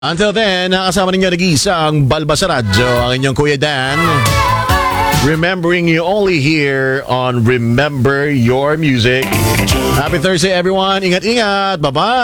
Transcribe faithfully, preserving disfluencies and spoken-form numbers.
Until then, nakasama ninyo nag-iisang Balba sa radyo, ang inyong Kuya Dan. Remembering you only here on Remember Your Music. Happy Thursday everyone. Ingat-ingat. Bye-bye.